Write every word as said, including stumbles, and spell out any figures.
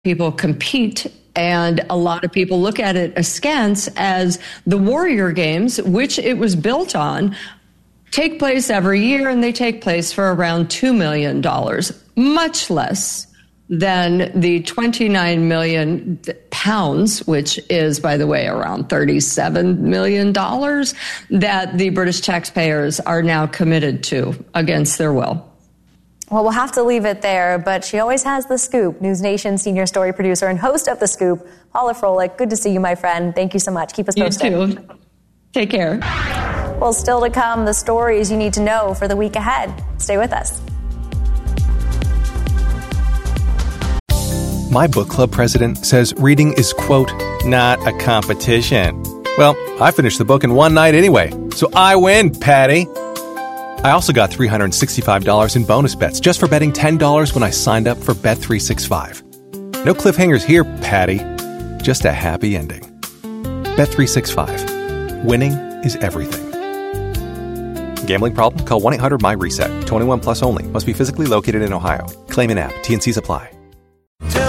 people compete, and a lot of people look at it askance as the Warrior Games, which it was built on, take place every year, and they take place for around two million dollars, much less than the twenty-nine million pounds, which is, by the way, around thirty-seven million dollars, that the British taxpayers are now committed to against their will. Well, we'll have to leave it there, but she always has the scoop. News Nation senior story producer and host of The Scoop, Paula Froelich. Good to see you, my friend. Thank you so much. Keep us posted. You too. Take care. Well, still to come, the stories you need to know for the week ahead. Stay with us. My book club president says reading is, quote, not a competition. Well, I finished the book in one night anyway, so I win, Patty. I also got three hundred sixty-five dollars in bonus bets just for betting ten dollars when I signed up for Bet three sixty-five. No cliffhangers here, Patty. Just a happy ending. Bet three sixty-five. Winning is everything. Gambling problem? Call one eight hundred M Y RESET. twenty-one plus only. Must be physically located in Ohio. Claim in app. T and C's apply.